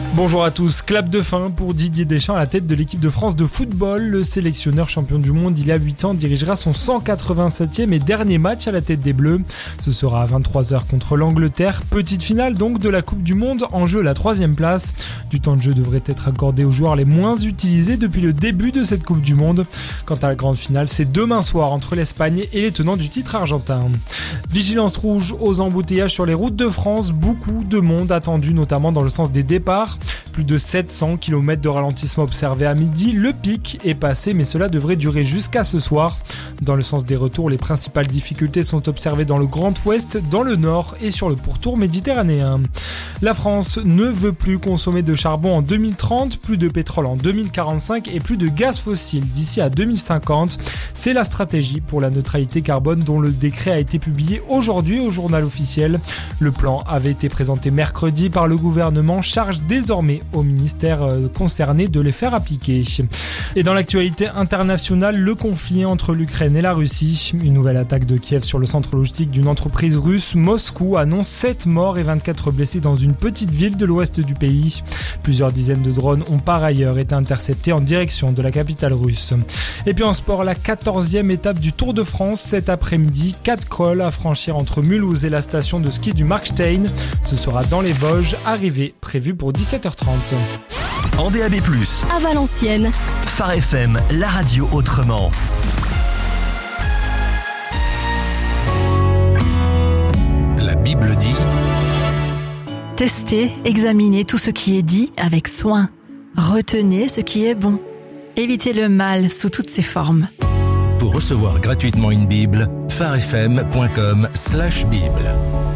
Bonjour à tous, clap de fin pour Didier Deschamps à la tête de l'équipe de France de football. Le sélectionneur champion du monde il y a 8 ans dirigera son 187e et dernier match à la tête des Bleus. Ce sera à 23h contre l'Angleterre. Petite finale donc de la Coupe du Monde, en jeu la 3e place. Du temps de jeu devrait être accordé aux joueurs les moins utilisés depuis le début de cette Coupe du Monde. Quant à la grande finale, c'est demain soir entre l'Espagne et les tenants du titre argentin. Vigilance rouge aux embouteillages sur les routes de France. Beaucoup de monde attendu, notamment dans le sens des départs. Plus de 700 km de ralentissement observés à midi. Le pic est passé, mais cela devrait durer jusqu'à ce soir. Dans le sens des retours, les principales difficultés sont observées dans le Grand Ouest, dans le Nord et sur le pourtour méditerranéen. La France ne veut plus consommer de charbon en 2030, plus de pétrole en 2045 et plus de gaz fossile d'ici à 2050. C'est la stratégie pour la neutralité carbone dont le décret a été publié aujourd'hui au journal officiel. Le plan avait été présenté mercredi par le gouvernement, charge désormais au ministère concerné de les faire appliquer. Et dans l'actualité internationale, le conflit entre l'Ukraine et la Russie. Une nouvelle attaque de Kiev sur le centre logistique d'une entreprise russe. Moscou annonce 7 morts et 24 blessés dans une petite ville de l'ouest du pays. Plusieurs dizaines de drones ont par ailleurs été interceptés en direction de la capitale russe. Et puis en sport, la 14e étape du Tour de France cet après-midi. 4 cols à franchir entre Mulhouse et la station de ski du Markstein. Ce sera dans les Vosges, arrivée prévue pour 17h30. En DAB+, à Valenciennes, Phare FM, la radio autrement. La Bible dit: testez, examinez tout ce qui est dit avec soin. Retenez ce qui est bon. Évitez le mal sous toutes ses formes. Pour recevoir gratuitement une Bible, pharefm.com/Bible.